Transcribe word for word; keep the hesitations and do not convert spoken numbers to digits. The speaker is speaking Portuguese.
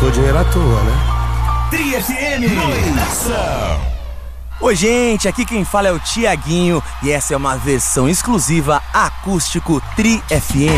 gastou dinheiro à toa, né? Tri F M. Oi, gente, aqui quem fala é o Tiaguinho e essa é uma versão exclusiva acústico Tri F M.